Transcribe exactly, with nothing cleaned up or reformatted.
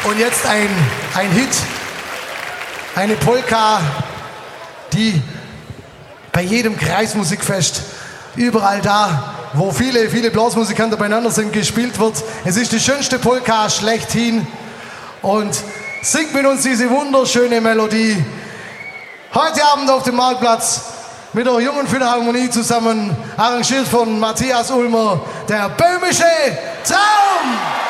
Und jetzt ein, ein Hit, eine Polka, die bei jedem Kreismusikfest, überall da, wo viele, viele Blasmusikanten beieinander sind, gespielt wird. Es ist die schönste Polka schlechthin und singt mit uns diese wunderschöne Melodie. Heute Abend auf dem Marktplatz mit der Jungen Philharmonie zusammen, arrangiert von Matthias Ulmer, der böhmische Traum!